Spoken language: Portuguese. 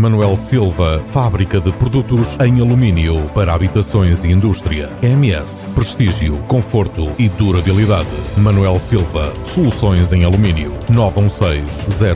Manuel Silva, fábrica de produtos em alumínio para habitações e indústria. MS, prestígio, conforto e durabilidade. Manuel Silva, soluções em alumínio. 916